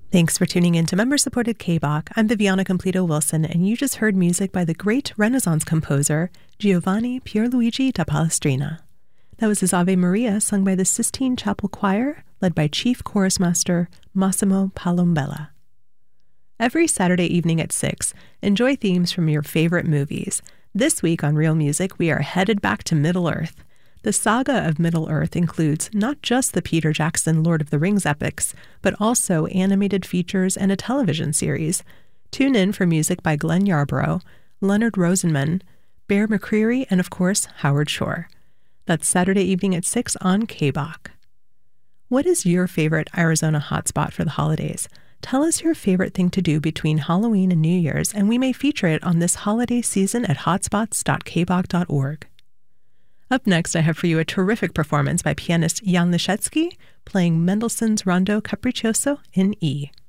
Thanks for tuning in to member-supported KBOK. I'm Viviana Completo Wilson, and you just heard music by the great Renaissance composer Giovanni Pierluigi da Palestrina. That was his Ave Maria, sung by the Sistine Chapel Choir, led by Chief Chorus Master Massimo Palombella. Every Saturday evening at 6, enjoy themes from your favorite movies. This week on Real Music, we are headed back to Middle-earth. The saga of Middle-earth includes not just the Peter Jackson Lord of the Rings epics, but also animated features and a television series. Tune in for music by Glenn Yarbrough, Leonard Rosenman, Bear McCreary, and of course, Howard Shore. That's Saturday evening at 6 on KBOK. What is your favorite Arizona hotspot for the holidays? Tell us your favorite thing to do between Halloween and New Year's, and we may feature it on this holiday season at hotspots.kbok.org. Up next, I have for you a terrific performance by pianist Jan Leschetski playing Mendelssohn's Rondo Capriccioso in E.